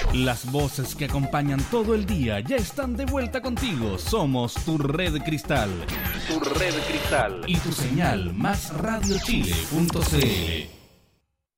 Las voces que acompañan todo el día ya están de vuelta contigo. Somos tu red cristal. Tu red cristal. Y tu señal, másradiochile.cl.